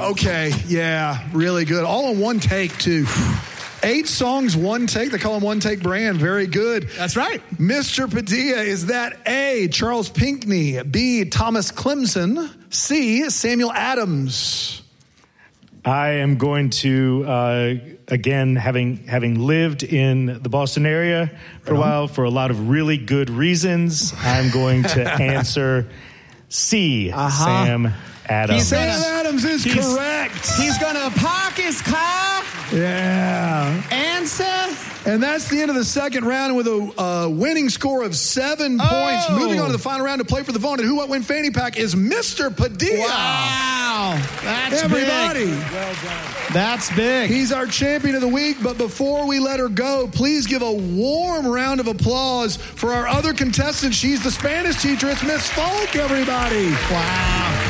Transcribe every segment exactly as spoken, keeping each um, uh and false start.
Okay, yeah, really good. All in one take, too. Eight songs, one take. They call him One Take Brand. Very good. That's right. Mister Padilla, is that A, Charles Pinckney, B, Thomas Clemson, C, Samuel Adams? I am going to, uh, again, having having lived in the Boston area for a while for a lot of really good reasons, I'm going to answer C, Uh-huh. Sam Adams. He's Sam gonna- Adams is he's- correct. He's going to park his car. Yeah. Answer. And that's the end of the second round with a uh, winning score of seven Oh. points. Moving on to the final round to play for the vaunted Who What Win Fanny Pack is Mister Padilla. Wow. That's Everybody. big. Well done. That's big. He's our champion of the week, but before we let her go, please give a warm round of applause for our other contestant. She's the Spanish teacher. It's Miss Falk, everybody. Wow.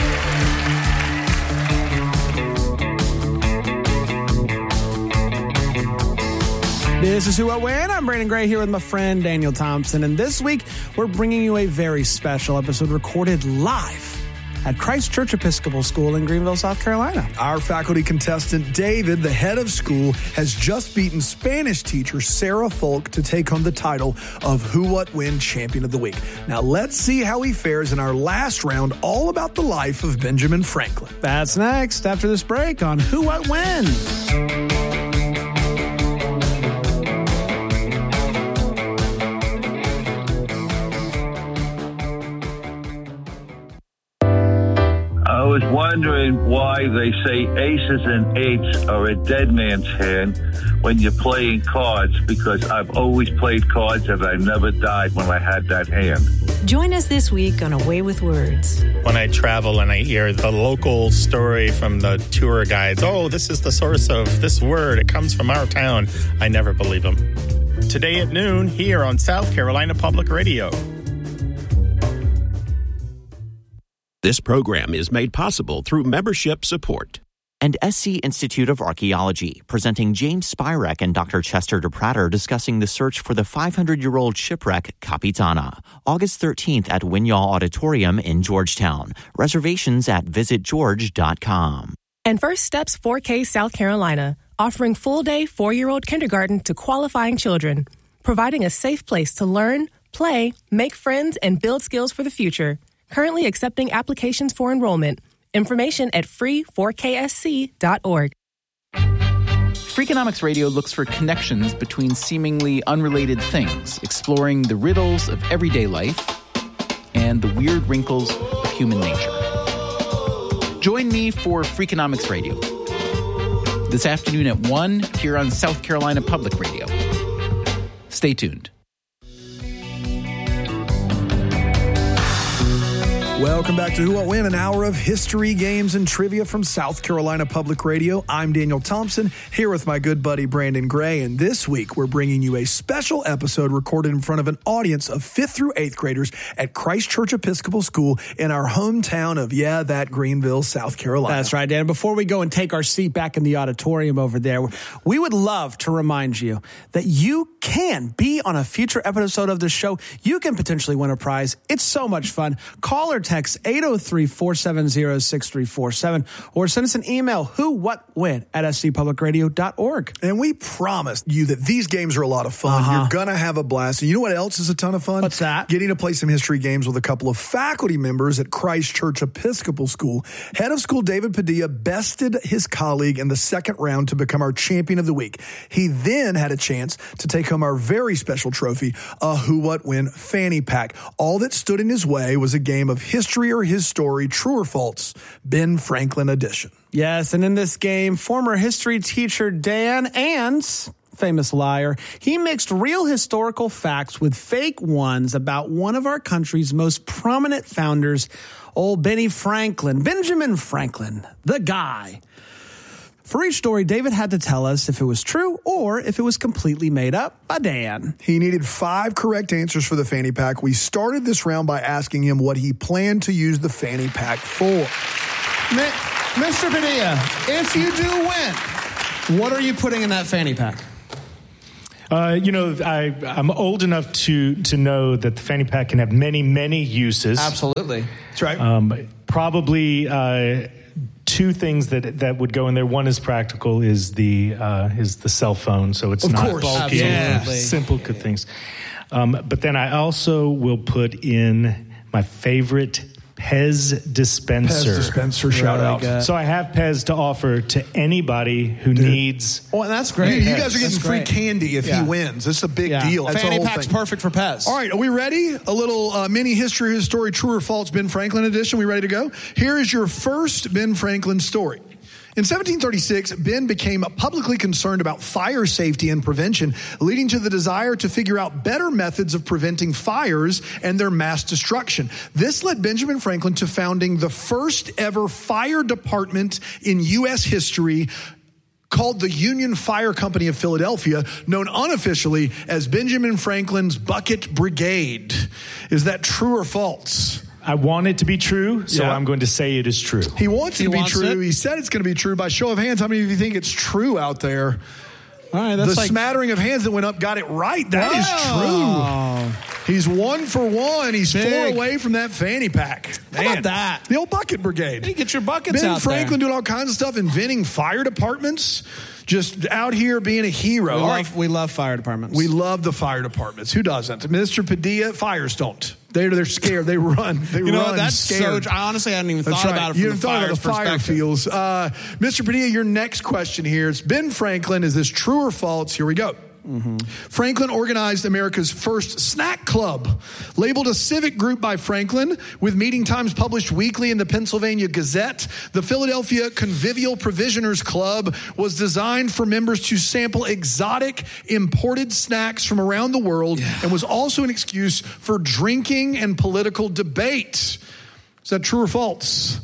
This is Who What When. I'm Brandon Gray here with my friend Daniel Thompson. And this week, we're bringing you a very special episode recorded live at Christ Church Episcopal School in Greenville, South Carolina. Our faculty contestant, David, the head of school, has just beaten Spanish teacher Sarah Falk to take home the title of Who What When Champion of the Week. Now, let's see how he fares in our last round, all about the life of Benjamin Franklin. That's next after this break on Who What When. I was wondering why they say aces and eights are a dead man's hand when you're playing cards, because I've always played cards and I never died when I had that hand. Join us this week on A Way with Words. When I travel and I hear the local story from the tour guides, oh, this is the source of this word, it comes from our town, I never believe them. Today at noon, here on South Carolina Public Radio. This program is made possible through membership support. And S C Institute of Archaeology, presenting James Spirek and Doctor Chester DePratter discussing the search for the five hundred year old shipwreck Capitana, August thirteenth at Winyall Auditorium in Georgetown. Reservations at visit george dot com. And First Steps four K South Carolina, offering full-day four-year-old kindergarten to qualifying children, providing a safe place to learn, play, make friends, and build skills for the future. Currently accepting applications for enrollment. Information at free four k s c dot org. Freakonomics Radio looks for connections between seemingly unrelated things, exploring the riddles of everyday life and the weird wrinkles of human nature. Join me for Freakonomics Radio this afternoon at one here on South Carolina Public Radio. Stay tuned. Welcome back to Who What When, an hour of history, games, and trivia from South Carolina Public Radio. I'm Daniel Thompson, here with my good buddy Brandon Gray, and this week we're bringing you a special episode recorded in front of an audience of fifth through eighth graders at Christ Church Episcopal School in our hometown of, yeah, that Greenville, South Carolina. That's right, Dan. Before we go and take our seat back in the auditorium over there, we would love to remind you that you can be on a future episode of the show. You can potentially win a prize. It's so much fun. Call or text eight oh three, four seven zero, six three four seven or send us an email, who what when at s c public radio dot org. And we promised you that these games are a lot of fun. Uh-huh. You're going to have a blast. And you know what else is a ton of fun? What's that? Getting to play some history games with a couple of faculty members at Christ Church Episcopal School. Head of school David Padilla bested his colleague in the second round to become our champion of the week. He then had a chance to take home our very special trophy, a Who What When fanny pack. All that stood in his way was a game of history or his story, true or false, Ben Franklin edition. Yes, and in this game, former history teacher Dan and famous liar, he mixed real historical facts with fake ones about one of our country's most prominent founders, old Benny Franklin, Benjamin Franklin, the guy. For each story, David had to tell us if it was true or if it was completely made up by Dan. He needed five correct answers for the fanny pack. We started this round by asking him what he planned to use the fanny pack for. Mister Padilla, if you do win, what are you putting in that fanny pack? Uh, you know, I, I'm old enough to to know that the fanny pack can have many, many uses. Absolutely. That's right. Um, probably... Uh, two things that that would go in there. One is practical, is the uh, is the cell phone, so it's of not course. bulky, Yeah. simple good things. Um, but then I also will put in my favorite Pez dispenser. Pez dispenser, shout Really out. good. So I have Pez to offer to anybody who needs. Oh, that's You, great. you guys are getting That's free great. candy if Yeah. he wins. This is a big Yeah. deal. That's the Fanny whole pack's thing. perfect for Pez. All right, are we ready? A little uh, mini history of his story, true or false, Ben Franklin edition. We ready to go? Here is your first Ben Franklin story. In seventeen thirty-six, Ben became publicly concerned about fire safety and prevention, leading to the desire to figure out better methods of preventing fires and their mass destruction. This led Benjamin Franklin to founding the first ever fire department in U S history, called the Union Fire Company of Philadelphia, known unofficially as Benjamin Franklin's Bucket Brigade. Is that true or false? I want it to be true, so Yeah. I'm going to say it is true. He wants it He to be wants true. it? He said it's going to be true. By show of hands, how many of you think it's true out there? All right, that's The like smattering of hands that went up got it right. That Wow. is true. He's one for one. He's Big. four away from that fanny pack. How about that? The old Bucket Brigade. You get your buckets Ben out Franklin there. doing all kinds of stuff, inventing fire departments, just out here being a hero. We All love, right. we love fire departments. We love the fire departments. Who doesn't? Mister Padilla, fires don't. They're, they're scared. They run. They you know, run that's scared. so. I honestly hadn't even That's thought right. about it from You the haven't thought about the fire perspective. fields. Uh, Mister Padilla, your next question here. It's Ben Franklin. Is this true or false? Here we go. Mm-hmm. Franklin organized America's first snack club, labeled a civic group by Franklin, with meeting times published weekly in the Pennsylvania Gazette. The Philadelphia Convivial Provisioners Club was designed for members to sample exotic imported snacks from around the world, yeah. and was also an excuse for drinking and political debate. Is that true or false?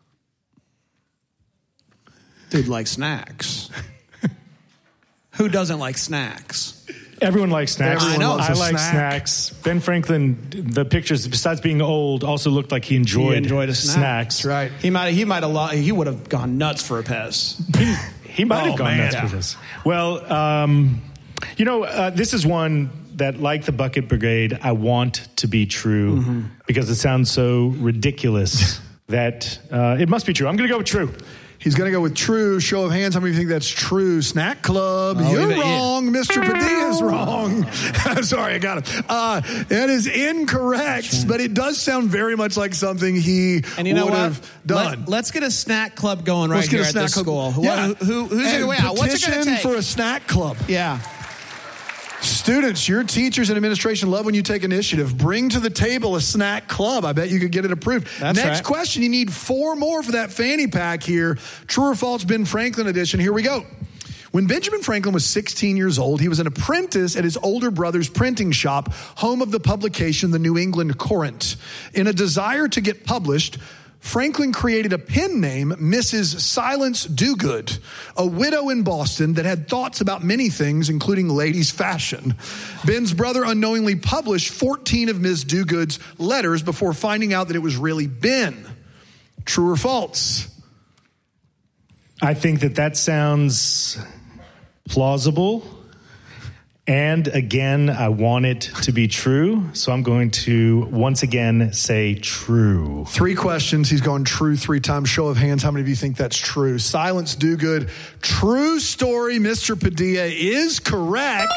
Dude likes snacks. Who doesn't like snacks? Everyone likes snacks. Everyone I know. loves I a like snack. snacks. Ben Franklin, the pictures, besides being old, also looked like he enjoyed, He enjoyed a snack. snacks. That's right. He might. He might have. lo- He would have gone nuts for a Pez. He might Oh, have gone man. nuts Yeah. for this. Well, um, you know, uh, this is one that, like the Bucket Brigade, I want to be true Mm-hmm. because it sounds so ridiculous that uh, it must be true. I'm going to go with true. He's going to go with true. Show of hands. How many of you think that's true? Snack Club. Oh, You're yeah. wrong. Mister Padilla's wrong. Sorry, I got him. Uh, that is incorrect, but it does sound very much like something he And you know would what? have done. Let, us get a snack club going right Let's get here a at snack this club. school. Yeah. What, who, who's And it? Wait, what's it going to petition take? for a snack club. yeah. Students, your teachers and administration love when you take initiative. Bring to the table a snack club. I bet you could get it approved. That's Next right. question. You need four more for that fanny pack here. True or false, Ben Franklin edition. Here we go. When Benjamin Franklin was sixteen years old, he was an apprentice at his older brother's printing shop, home of the publication, the New England Courant. In a desire to get published, Franklin created a pen name, Missus Silence Dogood, a widow in Boston that had thoughts about many things, including ladies' fashion. Ben's brother unknowingly published fourteen of Miz Dogood's letters before finding out that it was really Ben. True or false? I think that that sounds plausible. And again, I want it to be true. So I'm going to once again say true. Three questions. He's gone true three times. Show of hands. How many of you think that's true? Silence Dogood. True story. Mister Padilla is correct.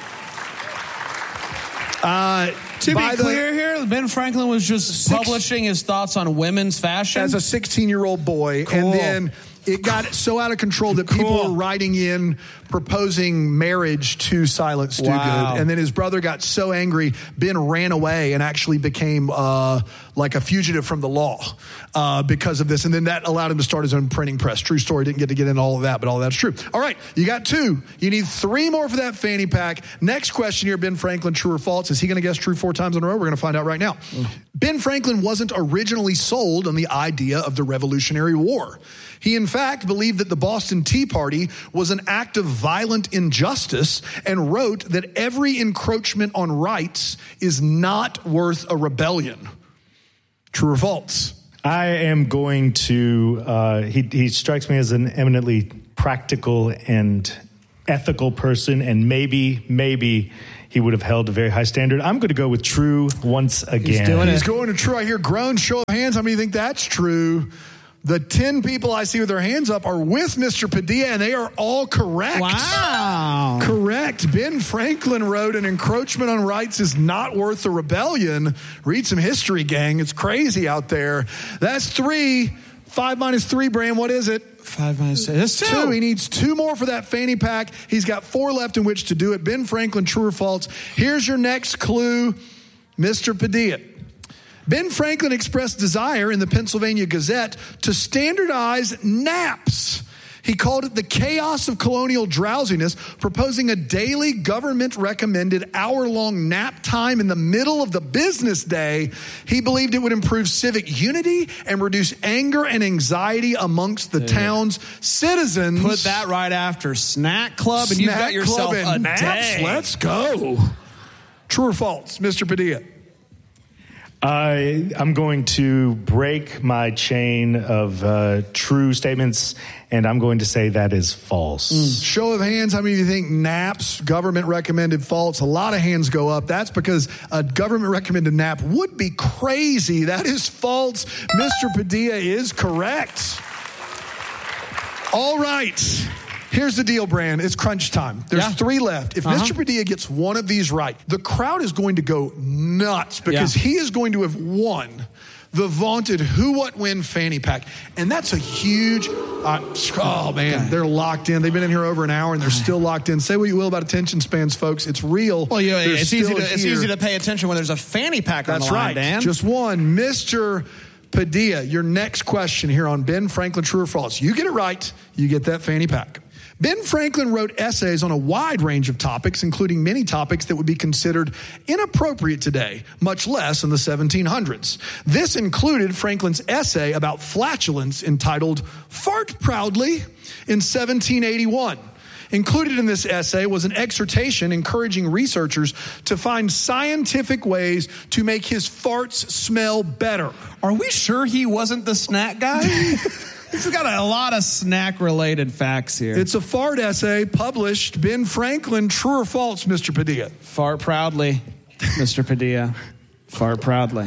Uh, To by be the- clear here, Ben Franklin was just Six- publishing his thoughts on women's fashion. as a sixteen-year-old boy, Cool. and then it got so out of control that people Cool. were writing in proposing marriage to Silence Dogood. Wow. And then his brother got so angry, Ben ran away and actually became uh, like a fugitive from the law uh, because of this. And then that allowed him to start his own printing press. True story. Didn't get to get into all of that, but all that's true. All right, you got two. You need three more for that fanny pack. Next question here, Ben Franklin, true or false? Is he going to guess true four times in a row? We're going to find out right now. Mm. Ben Franklin wasn't originally sold on the idea of the Revolutionary War. He, in fact, believed that the Boston Tea Party was an act of violent injustice and wrote that every encroachment on rights is not worth a rebellion. True or false? I am going to, uh, he, he strikes me as an eminently practical and ethical person, and maybe, maybe he would have held a very high standard. I'm going to go with true once again. doing He's it. going to true. I hear groan. Show of hands. How many think that's true? The ten people I see with their hands up are with Mister Padilla, and they are all correct. Wow. Correct. Ben Franklin wrote, an encroachment on rights is not worth a rebellion. Read some history, gang. It's crazy out there. That's three. Five minus three, Bram. What is it? Five minus six. That's two. two. He needs two more for that fanny pack. He's got four left in which to do it. Ben Franklin, true or false? Here's your next clue, Mister Padilla. Ben Franklin expressed desire in the Pennsylvania Gazette to standardize naps. He called it the chaos of colonial drowsiness, proposing a daily government-recommended hour-long nap time in the middle of the business day. He believed it would improve civic unity and reduce anger and anxiety amongst the yeah. town's citizens. Put that right after Snack Club, and Snack you've got yourself Club and a naps. day. Let's go. True or false, Mister Padilla? I, I'm going to break my chain of uh, true statements, and I'm going to say that is false. Mm. Show of hands, how many of you think naps, government recommended, false? A lot of hands go up. That's because a government recommended nap would be crazy. That is false. Mister Padilla is correct. All right. Here's the deal, Brand. It's crunch time. There's yeah. three left. If uh-huh. Mister Padilla gets one of these right, the crowd is going to go nuts because yeah. he is going to have won the vaunted Who What When fanny pack. And that's a huge, uh, oh man, okay. they're locked in. They've been in here over an hour and they're still locked in. Say what you will about attention spans, folks. It's real. Well, yeah, They're it's easy, to, here. it's easy to pay attention when there's a fanny pack on that's the line, right. Dan. Just one. Mister Padilla, your next question here on Ben Franklin, true or false? You get it right, you get that fanny pack. Ben Franklin wrote essays on a wide range of topics, including many topics that would be considered inappropriate today, much less in the seventeen hundreds. This included Franklin's essay about flatulence entitled Fart Proudly in seventeen eighty-one. Included in this essay was an exhortation encouraging researchers to find scientific ways to make his farts smell better. Are we sure he wasn't the snack guy? He's got a lot of snack-related facts here. It's a fart essay published. Ben Franklin, true or false, Mister Padilla? Fart proudly, Mister Padilla. Fart proudly.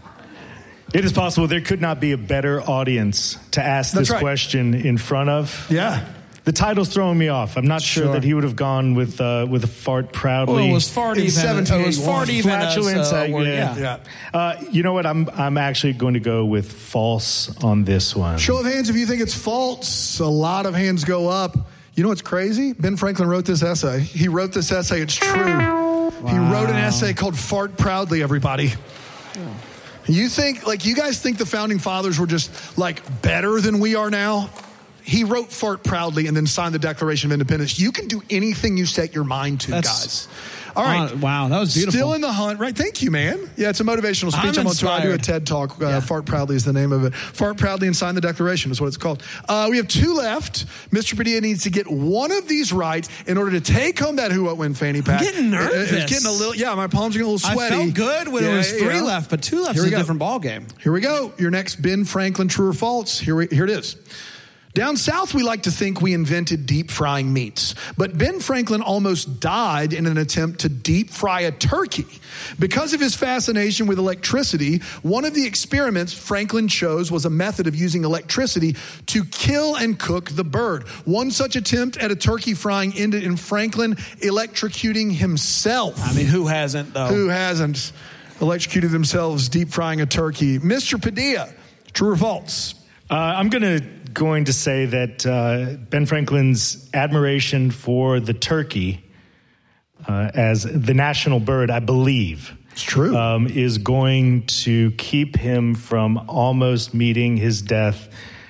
It is possible there could not be a better audience to ask That's this right. question in front of. Yeah. The title's throwing me off. I'm not sure, Sure. that he would have gone with uh, with a fart proudly. Well, it was fart In even. It was fart even. Flatulence, as, uh, uh, word, yeah. yeah. Yeah. Uh, you know what? I'm I'm actually going to go with false on this one. Show of hands if you think it's false. A lot of hands go up. You know what's crazy? Ben Franklin wrote this essay. He wrote this essay. It's true. Wow. He wrote an essay called Fart Proudly, everybody. Yeah. You think, like, you guys think the founding fathers were just, like, better than we are now? He wrote Fart Proudly and then signed the Declaration of Independence. You can do anything you set your mind to, That's, guys. All right. Uh, wow, that was beautiful. Still in the hunt, right? Thank you, man. Yeah, it's a motivational speech. I'm I'm on tour. I do a inspired. TED Talk. Uh, Yeah. Fart Proudly is the name of it. Fart Proudly and Sign the Declaration is what it's called. Uh, we have two left. Mister Padilla needs to get one of these right in order to take home that Who What When fanny pack. I'm getting nervous. It- it's getting a little, yeah, my palms are getting a little sweaty. I felt good when Yeah, it was three yeah. left, but two left Here is we a go. different ball game. Here we go. Your next Ben Franklin, true or false. Here, we, here it is. Down south, we like to think we invented deep frying meats, but Ben Franklin almost died in an attempt to deep fry a turkey. Because of his fascination with electricity, one of the experiments Franklin chose was a method of using electricity to kill and cook the bird. One such attempt at a turkey frying ended in Franklin electrocuting himself. I mean, who hasn't, though? Who hasn't electrocuted themselves deep frying a turkey? Mister Padilla, true or false? Uh, I'm going to going to say that uh, Ben Franklin's admiration for the turkey uh, as the national bird, I believe, it's true, um, is going to keep him from almost meeting his death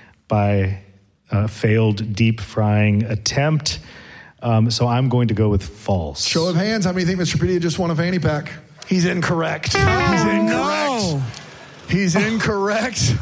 by a failed deep frying attempt. Um, so I'm going to go with false. Show of hands. How many think Mister Padilla just won a fanny pack? He's incorrect. Oh, He's incorrect. no. He's incorrect.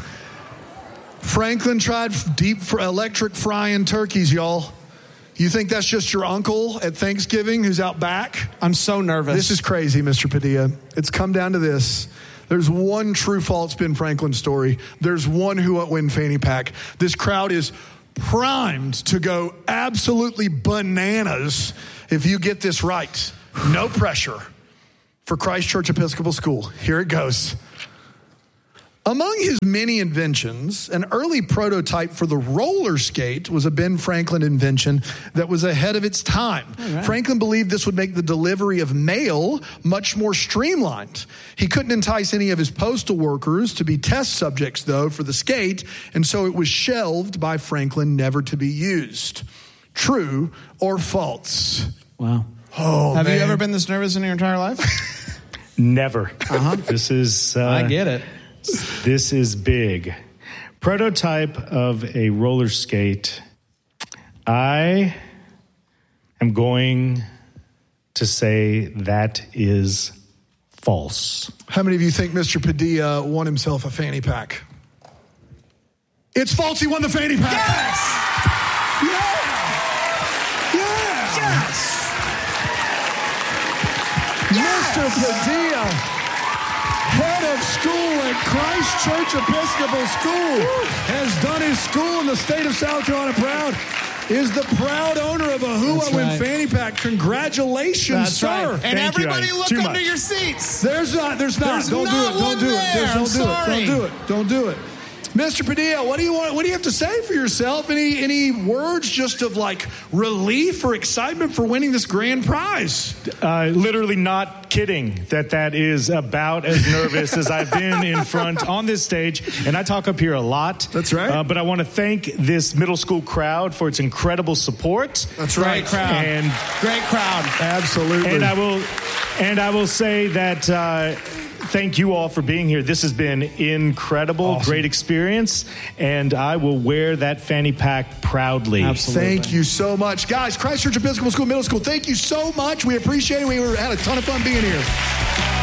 Franklin tried deep fr- electric frying turkeys, y'all. You think that's just your uncle at Thanksgiving who's out back? I'm so nervous. This is crazy, Mister Padilla. It's come down to this. There's one true false Ben Franklin story. There's one Who What When fanny pack. This crowd is primed to go absolutely bananas if you get this right. No pressure for Christ Church Episcopal School. Here it goes. Among his many inventions, an early prototype for the roller skate was a Ben Franklin invention that was ahead of its time. Right. Franklin believed this would make the delivery of mail much more streamlined. He couldn't entice any of his postal workers to be test subjects, though, for the skate, and so it was shelved by Franklin, never to be used. True or false? Wow. Oh, Have man. you ever been this nervous in your entire life? Never. Uh-huh. This is... Uh, I get it. This is big. Prototype of a roller skate. I am going to say that is false. How many of you think Mister Padilla won himself a fanny pack? It's false. He won the fanny pack. Yes! Yeah! Yeah! Yes! Mister Padilla, head of school at Christ Church Episcopal School, has done his school in the state of South Carolina proud, is the proud owner of a Who I Win right. fanny pack. Congratulations, That's sir. right. And Thank you, everybody Ike. look Too under much. your seats. There's not. There's not. There's don't not do it. Don't one do it. there. There's, I'm don't sorry. do it. Don't do it. Don't do it. Mister Padilla, what do you want? What do you have to say for yourself? Any any words just of like relief or excitement for winning this grand prize? Uh, literally not kidding that that is about as nervous as I've been in front on this stage. And I talk up here a lot. That's right. Uh, but I want to thank this middle school crowd for its incredible support. That's Great crowd. And Great crowd. Absolutely. And I will, and I will say that uh, thank you all for being here. This has been incredible, Awesome. Great experience, and I will wear that fanny pack proudly. Absolutely. Thank you so much. Guys, Christ Church Episcopal School Middle School, thank you so much. We appreciate it. We had a ton of fun being here.